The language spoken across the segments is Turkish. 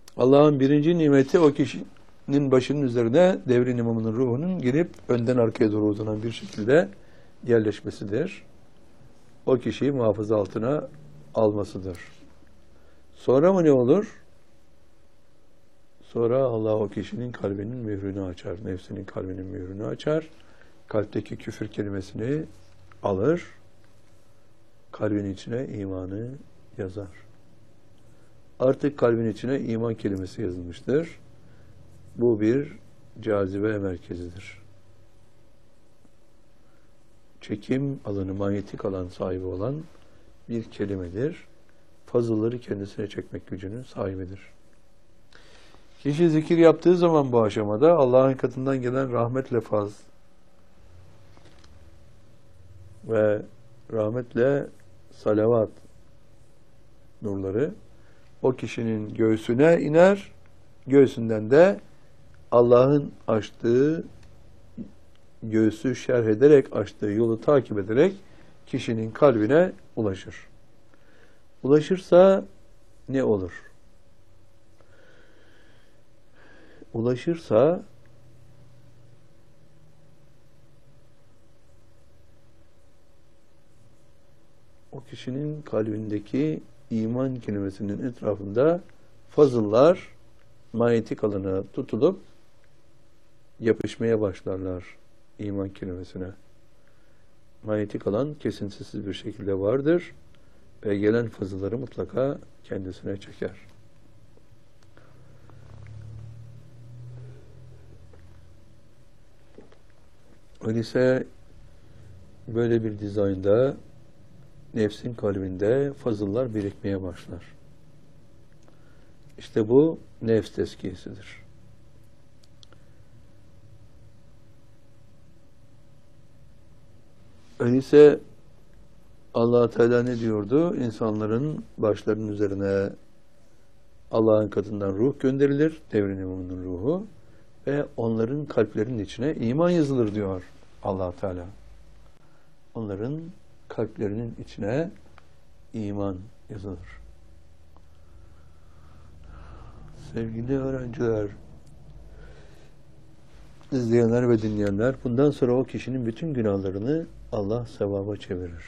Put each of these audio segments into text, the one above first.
Allah'ın birinci nimeti o kişinin başının üzerine devrin imamının ruhunun girip önden arkaya doğru uzanan bir şekilde yerleşmesidir. O kişiyi muhafaza altına almasıdır. Sonra mı ne olur? Sonra Allah o kişinin kalbinin mührünü açar. Nefsinin kalbinin mührünü açar. Kalpteki küfür kelimesini alır. Kalbin içine imanı yazar. Artık kalbin içine iman kelimesi yazılmıştır. Bu bir cazibe merkezidir. Çekim alanı, manyetik alan sahibi olan bir kelimedir. Fazılları kendisine çekmek gücünün sahibidir. Kişi zikir yaptığı zaman bu aşamada Allah'ın katından gelen rahmetle faz ve rahmetle salavat nurları o kişinin göğsüne iner, göğsünden de Allah'ın açtığı, göğsü şerh ederek açtığı yolu takip ederek kişinin kalbine ulaşır. Ulaşırsa ne olur? Ulaşırsa o kişinin kalbindeki iman kelimesinin etrafında fazıllar manyetik alana tutulup yapışmaya başlarlar iman kelimesine. Manyetik alan kesintisiz bir şekilde vardır ve gelen fazılları mutlaka kendisine çeker. Öyleyse böyle bir dizaynda nefsin kalbinde fazıllar birikmeye başlar. İşte bu nefs tezkiyesidir. Öyleyse Allah Teala ne diyordu? İnsanların başlarının üzerine Allah'ın katından ruh gönderilir, devrin imamının ruhu ve onların kalplerinin içine iman yazılır diyor Allah Teala. Onların kalplerinin içine iman yazılır. Sevgili öğrenciler, izleyenler ve dinleyenler, bundan sonra o kişinin bütün günahlarını Allah sevaba çevirir.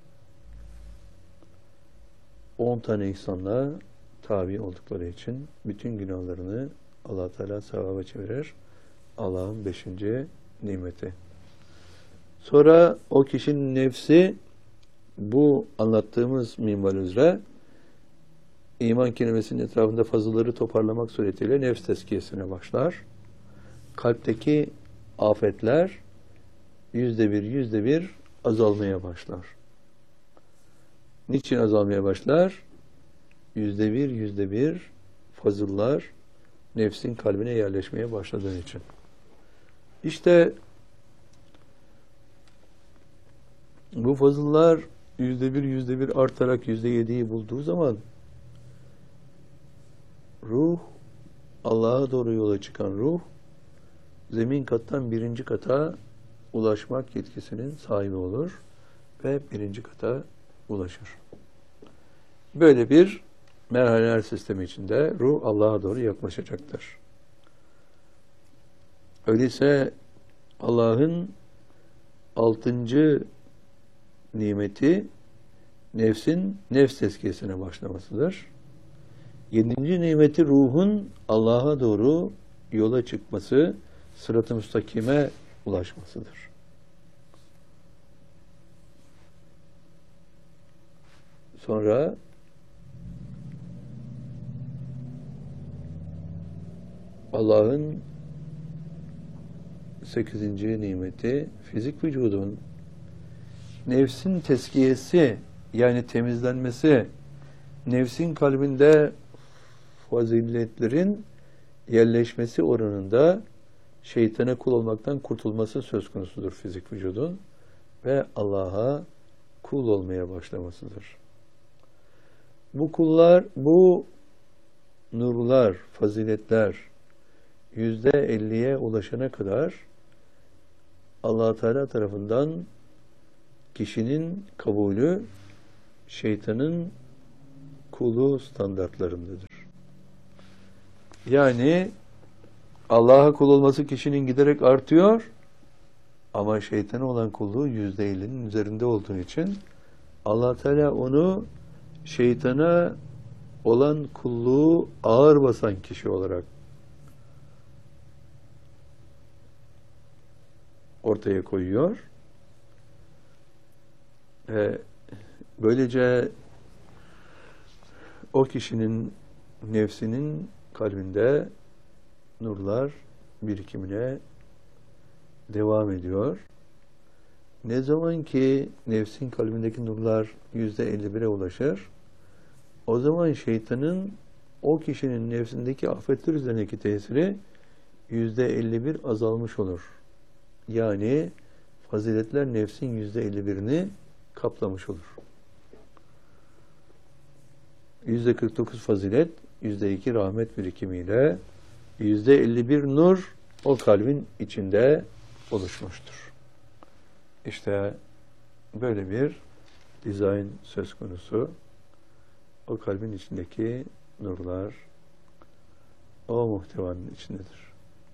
10 tane ihsanla tabi oldukları için bütün günahlarını Allah Teala sevaba çevirir. Allah'ın 5. nimeti. Sonra o kişinin nefsi bu anlattığımız minval üzere iman kelimesinin etrafında fazılları toparlamak suretiyle nefs tezkiyesine başlar. Kalpteki afetler %1 azalmaya başlar. Niçin azalmaya başlar? %1 fazıllar nefsin kalbine yerleşmeye başladığı için. İşte bu fazıllar %1 artarak %7'yi bulduğu zaman ruh, Allah'a doğru yola çıkan ruh, zemin kattan 1. kata ulaşmak yetkisinin sahibi olur ve 1. kata ulaşır. Böyle bir merhaleler sistemi içinde ruh Allah'a doğru yaklaşacaktır. Öyleyse Allah'ın 6. nimeti nefsin nefs tezkiyesine başlamasıdır. 7. nimeti ruhun Allah'a doğru yola çıkması, sırat-ı müstakime ulaşmasıdır. Sonra Allah'ın 8. nimeti fizik vücudun nefsin tezkiyesi, yani temizlenmesi, nefsin kalbinde faziletlerin yerleşmesi oranında şeytana kul olmaktan kurtulması söz konusudur fizik vücudun ve Allah'a kul olmaya başlamasıdır. Bu kullar, bu nurlar, faziletler %50'ye ulaşana kadar Allah Teala tarafından kişinin kabulü şeytanın kulu standartlarındadır. Yani Allah'a kul olması kişinin giderek artıyor ama şeytana olan kulluğu %50'nin üzerinde olduğu için Allah Teala onu şeytana olan kulluğu ağır basan kişi olarak ortaya koyuyor. Böylece o kişinin nefsinin kalbinde nurlar birikimine devam ediyor. Ne zaman ki nefsin kalbindeki nurlar %51'e ulaşır, o zaman şeytanın o kişinin nefsindeki afetler üzerindeki tesiri %51 azalmış olur. Yani faziletler nefsin %51'ini kaplamış olur. %49 fazilet, %2 rahmet birikimiyle %51 nur o kalbin içinde oluşmuştur. İşte böyle bir dizayn söz konusu. O kalbin içindeki nurlar o muhtevanın içindedir.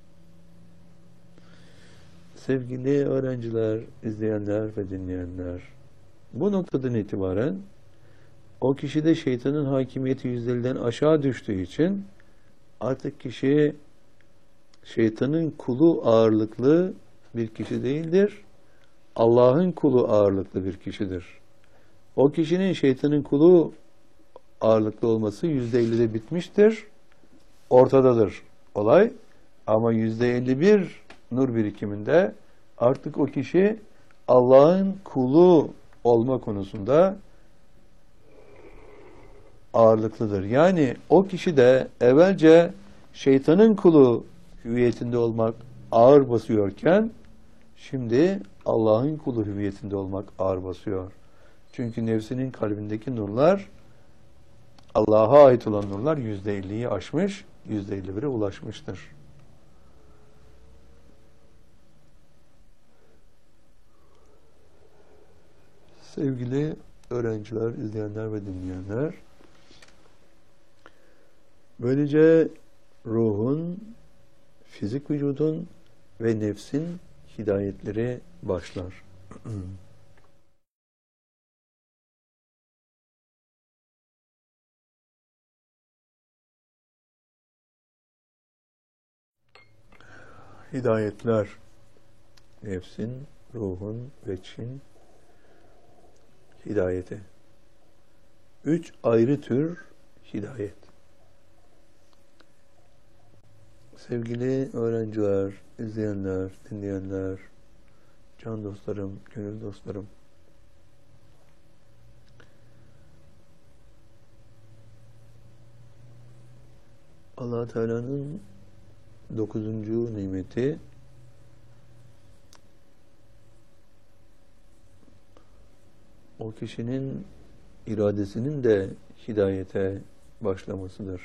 Sevgili öğrenciler, izleyenler ve dinleyenler, bu noktadan itibaren o kişide şeytanın hakimiyeti %50'den aşağı düştüğü için artık kişi şeytanın kulu ağırlıklı bir kişi değildir. Allah'ın kulu ağırlıklı bir kişidir. O kişinin şeytanın kulu ağırlıklı olması %50'de bitmiştir. Ortadadır olay. Ama %51 nur birikiminde artık o kişi Allah'ın kulu olma konusunda ağırlıklıdır. Yani o kişi de evvelce şeytanın kulu hüviyetinde olmak ağır basıyorken şimdi Allah'ın kulu hüviyetinde olmak ağır basıyor. Çünkü nefsinin kalbindeki nurlar, Allah'a ait olan nurlar %50'yi aşmış, %51'e ulaşmıştır. Sevgili öğrenciler, izleyenler ve dinleyenler, böylece ruhun, fizik vücudun ve nefsin hidayetleri başlar. Hidayetler, nefsin, ruhun ve Çin hidayeti. 3 ayrı tür hidayet. Sevgili öğrenciler, izleyenler, dinleyenler, can dostlarım, gönül dostlarım, Allah Teala'nın 9. nimeti o kişinin iradesinin de hidayete başlamasıdır.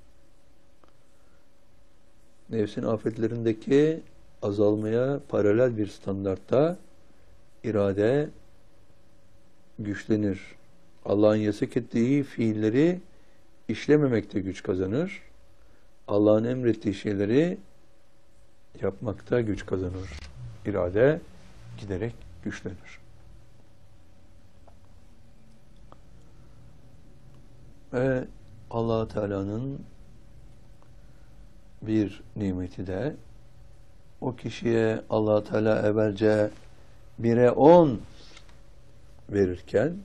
Nefsin afetlerindeki azalmaya paralel bir standartta irade güçlenir. Allah'ın yasak ettiği fiilleri işlememekte güç kazanır. Allah'ın emrettiği şeyleri yapmakta güç kazanır. İrade giderek güçlenir. Ve Allah Teala'nın bir nimeti de o kişiye Allah Teala evvelce 1'e 10 verirken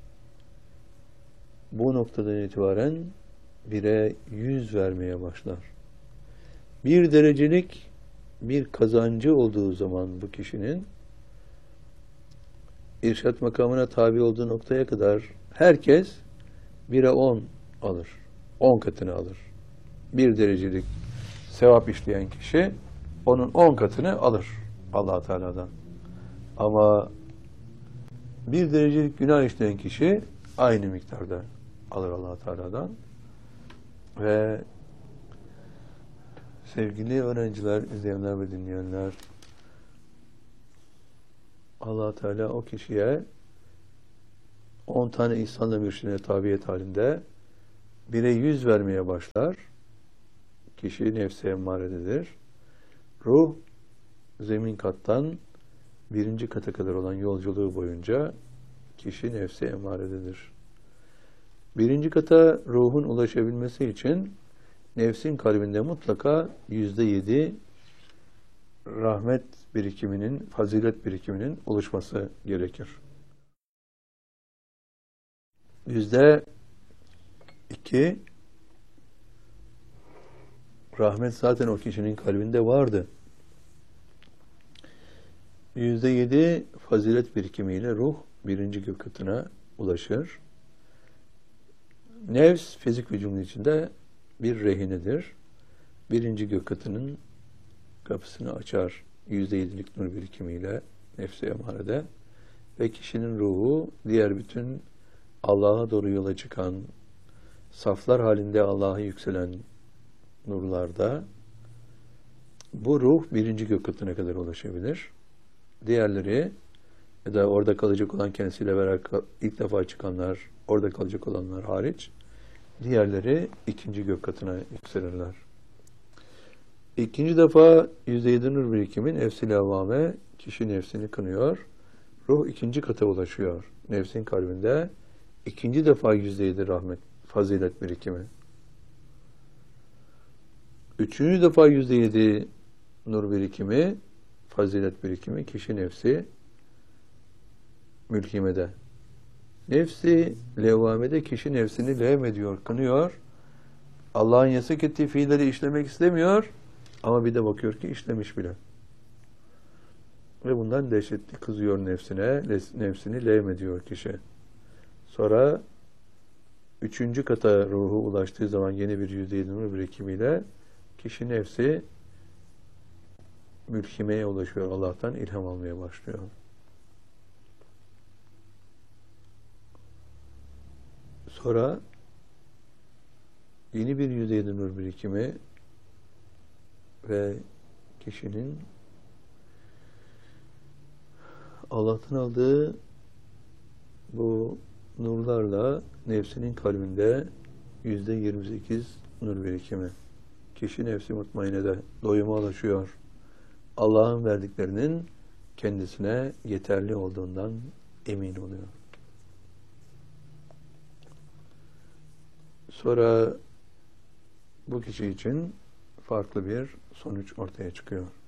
bu noktadan itibaren 1'e 100 vermeye başlar. Bir derecelik bir kazancı olduğu zaman bu kişinin irşat makamına tabi olduğu noktaya kadar herkes 1'e 10 alır. 10 katını alır. Bir derecelik sevap işleyen kişi onun 10 katını alır Allah Teala'dan. Ama bir derecelik günah işleyen kişi aynı miktarda alır Allah Teala'dan. Ve sevgili öğrenciler, izleyenler ve dinleyenler, Allah Teala o kişiye 10 tane ihsanla mürşidine tabiyet halinde 1'e 100 vermeye başlar. kişi nefsi emmarededir. Ruh, zemin kattan birinci kata kadar olan yolculuğu boyunca kişi nefsi emmarededir. Birinci kata ruhun ulaşabilmesi için nefsin kalbinde mutlaka %7 rahmet birikiminin, fazilet birikiminin oluşması gerekir. %2 rahmet zaten o kişinin kalbinde vardı. %7 fazilet birikimiyle ruh birinci gök katına ulaşır. Nefs fizik vücudun içinde bir rehinedir. Birinci gök katının kapısını açar %7'lik nur birikimiyle nefsi emarede ve kişinin ruhu diğer bütün Allah'a doğru yola çıkan, saflar halinde Allah'a yükselen nurlarda bu ruh birinci gök katına kadar ulaşabilir. Diğerleri ya da orada kalacak olan kendisiyle beraber ilk defa çıkanlar, orada kalacak olanlar hariç, diğerleri ikinci gök katına yükselirler. İkinci defa %7 nur birikimi nefs-i levvame kişi nefsini kınıyor. Ruh ikinci kata ulaşıyor. Nefsin kalbinde ikinci defa %7 rahmet, fazilet birikimi. Üçüncü defa %7 nur birikimi, fazilet birikimi kişi nefsi mülhimede. Nefsi levvamede kişi nefsini levmediyor, kınıyor. Allah'ın yasak ettiği fiilleri işlemek istemiyor ama bir de bakıyor ki işlemiş bile. Ve bundan dehşetli kızıyor nefsine, nefsini levmediyor kişi. Sonra üçüncü kata ruhu ulaştığı zaman yeni bir %7 nur birikimiyle kişi nefsi mülhimeye ulaşıyor. Allah'tan ilham almaya başlıyor. Sonra yeni bir %7 nur birikimi ve kişinin Allah'tan aldığı bu nurlarla nefsinin kalbinde %28 nur birikimi. Kişi nefsi mutmainede doyuma ulaşıyor. Allah'ın verdiklerinin kendisine yeterli olduğundan emin oluyor. Sonra bu kişi için farklı bir sonuç ortaya çıkıyor.